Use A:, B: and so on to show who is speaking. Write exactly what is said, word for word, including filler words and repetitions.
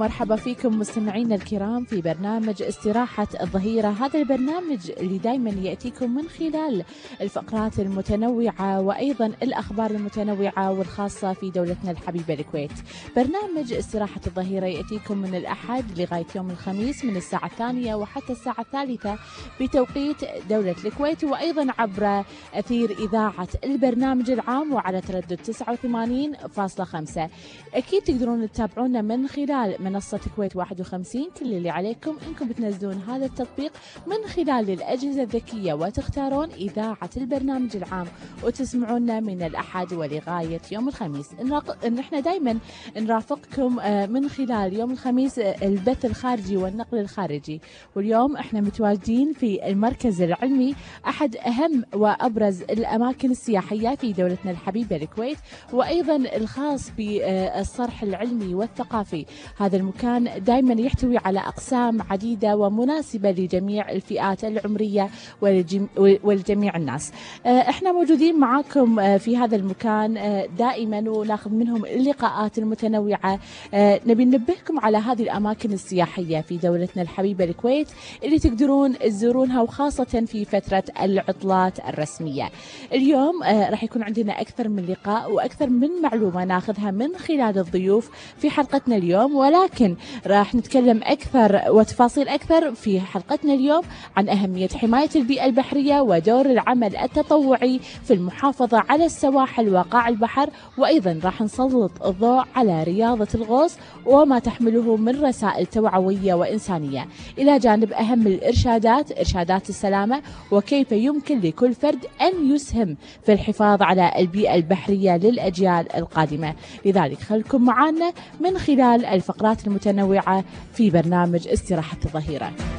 A: ومرحبا فيكم مستمعينا الكرام في برنامج استراحة الظهيرة. هذا البرنامج اللي دايما يأتيكم من خلال الفقرات المتنوعة وأيضا الأخبار المتنوعة والخاصة في دولتنا الحبيبة الكويت. برنامج استراحة الظهيرة يأتيكم من الأحد لغاية يوم الخميس من الساعة الثانية وحتى الساعة الثالثة بتوقيت دولة الكويت، وأيضا عبر أثير إذاعة البرنامج العام وعلى تردد تسعة وثمانين فاصلة خمسة. أكيد تقدرون تتابعونا من خلال منصة كويت واحد وخمسين. كل اللي عليكم إنكم بتنزلون هذا التطبيق من خلال الأجهزة الذكية وتختارون إذاعة البرنامج العام وتسمعونا من الأحد ولغاية يوم الخميس. نحن دايما نرافقكم من خلال يوم الخميس البث الخارجي والنقل الخارجي، واليوم احنا متواجدين في المركز العلمي، أحد أهم وأبرز الأماكن السياحية في دولتنا الحبيبة الكويت، وأيضا الخاص بالصرح العلمي والثقافي. هذا المكان دائما يحتوي على أقسام عديدة ومناسبة لجميع الفئات العمرية ولجميع الناس. احنا موجودين معاكم في هذا المكان دائما وناخذ منهم اللقاءات المتنوعة. نبي ننبهكم على هذه الأماكن السياحية في دولتنا الحبيبة الكويت اللي تقدرون تزورونها، وخاصة في فترة العطلات الرسمية. اليوم راح يكون عندنا أكثر من لقاء وأكثر من معلومة ناخذها من خلال الضيوف في حلقتنا اليوم، ولكن راح نتكلم أكثر وتفاصيل أكثر في حلقتنا اليوم عن أهمية حماية البيئة البحرية ودور العمل التطوعي في المحافظة على السواحل وقاع البحر، وأيضا راح نسلط الضوء على رياضة الغوص وما تحمله من رسائل توعوية وإنسانية، إلى جانب أهم الإرشادات إرشادات السلامة وكيف يمكن لكل فرد أن يسهم في الحفاظ على البيئة البحرية للأجيال القادمة. لذلك خلكم معنا من خلال الفقرات المتنوعة في برنامج استراحة الظهيرة.